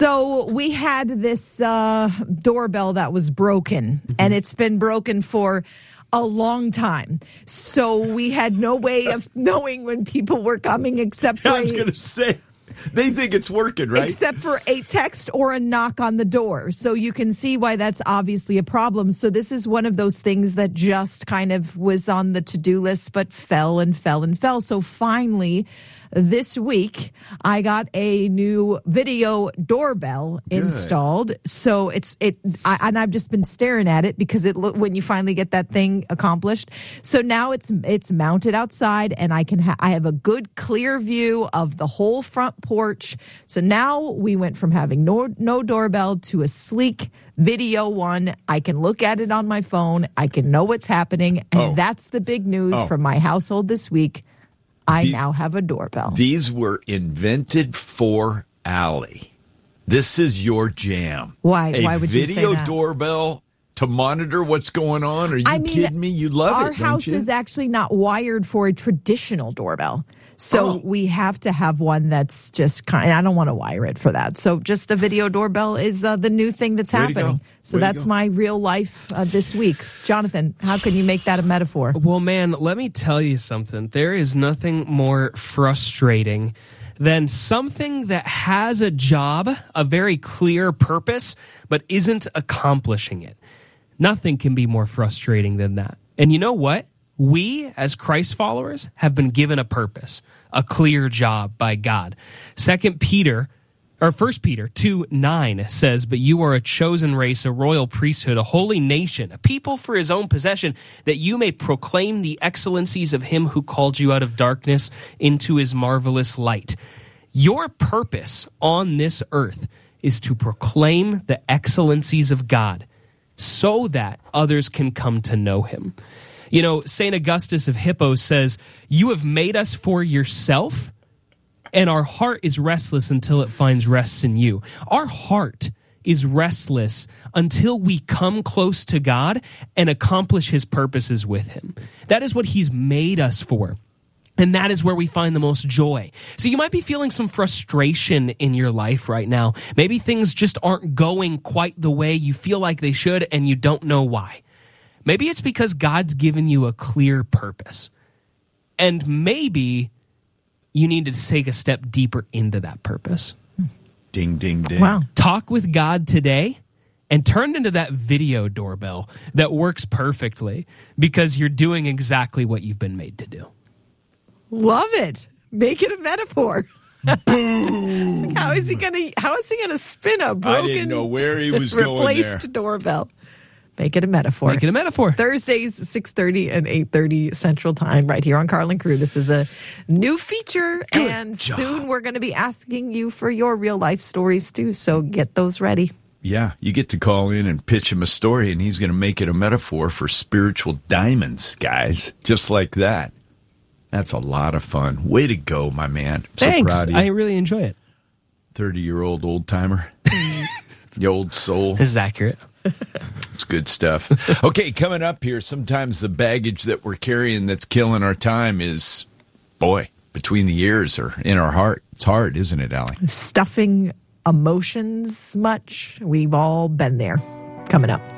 So we had this doorbell that was broken, and it's been broken for a long time. So we had no way of knowing when people were coming except for I was going to say, they think it's working, right? Except for a text or a knock on the door. So you can see why that's obviously a problem. So this is one of those things that just kind of was on the to-do list, but fell and fell and fell. So finally, this week, I got a new video doorbell installed. So and I've just been staring at it because when you finally get that thing accomplished. So now it's mounted outside, and I have a good clear view of the whole front porch. So now we went from having no doorbell to a sleek video one. I can look at it on my phone. I can know what's happening, and that's the big news from my household this week. I now have a doorbell. These were invented for Allie. This is your jam. Why would you say that? A video doorbell to monitor what's going on? Are you kidding me? You love it, don't you? Our house is actually not wired for a traditional doorbell. So we have to have one that's just I don't want to wire it for that. So just a video doorbell is the new thing that's happening. So that's my real life this week. Jonathan, how can you make that a metaphor? Well, man, let me tell you something. There is nothing more frustrating than something that has a job, a very clear purpose, but isn't accomplishing it. Nothing can be more frustrating than that. And you know what? We, as Christ followers, have been given a purpose, a clear job by God. 1 Peter 2:9 says, "But you are a chosen race, a royal priesthood, a holy nation, a people for his own possession, that you may proclaim the excellencies of him who called you out of darkness into his marvelous light." Your purpose on this earth is to proclaim the excellencies of God so that others can come to know him. You know, St. Augustus of Hippo says, "You have made us for yourself, and our heart is restless until it finds rest in you." Our heart is restless until we come close to God and accomplish his purposes with him. That is what he's made us for. And that is where we find the most joy. So you might be feeling some frustration in your life right now. Maybe things just aren't going quite the way you feel like they should, and you don't know why. Maybe it's because God's given you a clear purpose. And maybe you need to take a step deeper into that purpose. Ding, ding, ding. Wow. Talk with God today and turn into that video doorbell that works perfectly because you're doing exactly what you've been made to do. Love it. Make it a metaphor. Boom. How is he gonna spin a broken, I didn't know where he was going there. Replaced doorbell? Make it a metaphor. Make it a metaphor. Thursdays, 6:30 and 8:30 Central Time, right here on Carl and Crew. This is a new feature, and soon we're going to be asking you for your real life stories too. So get those ready. Yeah, you get to call in and pitch him a story, and he's going to make it a metaphor for spiritual diamonds, guys. Just like that. That's a lot of fun. Way to go, my man. Thanks. So proud of you. I really enjoy it. 30-year-old old timer. The old soul. This is accurate. It's good stuff. Okay, coming up here, sometimes the baggage that we're carrying that's killing our time is, between the ears or in our heart. It's hard, isn't it, Allie? Stuffing emotions much. We've all been there. Coming up.